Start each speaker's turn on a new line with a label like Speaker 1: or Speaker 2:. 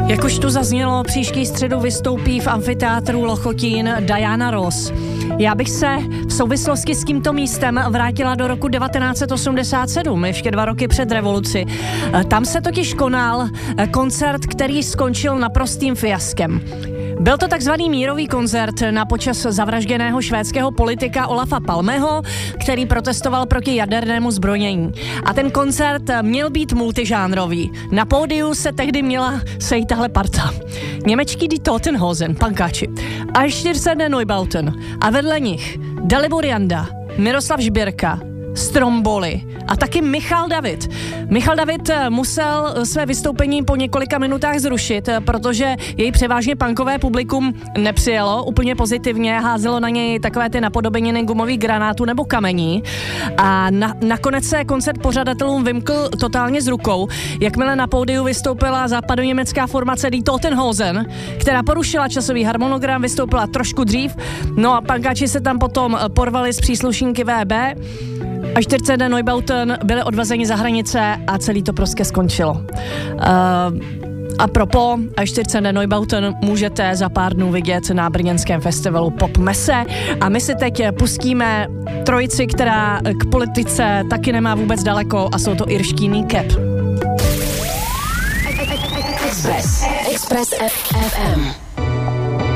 Speaker 1: Jak už tu zaznělo, příští středu vystoupí v amfiteátru Lochotín Diana Ross. Já bych se v souvislosti s tímto místem vrátila do roku 1987, ještě 2 roky před revoluci. Tam se totiž konal koncert, který skončil naprostým fiaskem. Byl to takzvaný mírový koncert na počas zavražděného švédského politika Olafa Palmeho, který protestoval proti jadernému zbrojnění. A ten koncert měl být multižánrový. Na pódiu se tehdy měla sejít tahle parta. Němečtí Die Totenhosen, pankáči, A4 Neubauten a vedle nich Dalibor Janda, Miroslav Žbírka, Stromboli a taky Michal David. Michal David musel své vystoupení po několika minutách zrušit, protože jej převážně punkové publikum nepřijelo úplně pozitivně, házelo na něj takové ty napodobeniny gumových granátů nebo kamení a nakonec se koncert pořadatelům vymkl totálně z rukou, jakmile na pódiu vystoupila západoněmecká formace Die Totenhosen, která porušila časový harmonogram, vystoupila trošku dřív, no a punkáči se tam potom porvali s příslušníky VB, A4 Neubauten byli odvezeni za hranice a celý to prostě skončilo. A propos A4 Neubauten můžete za pár dnů vidět na brněnském festivalu Pop Messe a my si teď pustíme trojici, která k politice taky nemá vůbec daleko a jsou to irští Kneecap.
Speaker 2: Express FM.